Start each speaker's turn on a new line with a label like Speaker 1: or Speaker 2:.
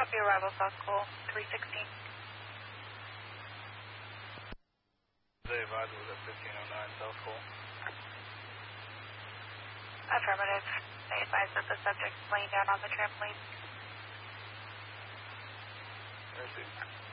Speaker 1: copy, arrival South Cole 316.
Speaker 2: They advised was at 1509 South Cole.
Speaker 1: Affirmative. They advised that the subject is laying down on the trampoline.
Speaker 2: Merci.